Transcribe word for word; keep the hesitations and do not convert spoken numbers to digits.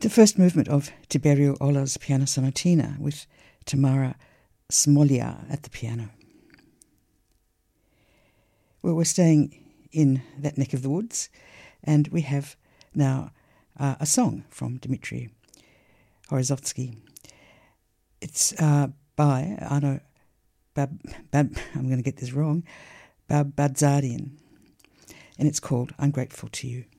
the first movement of Tiberio Ola's Piano Sonatina with Tamara Smolia at the piano. Well, we're staying in that neck of the woods, and we have now uh, a song from Dmitri Horozovsky. It's uh, by Arno Bab, Bab, I'm going to get this wrong, Babadzarian, and it's called I'm Grateful to You.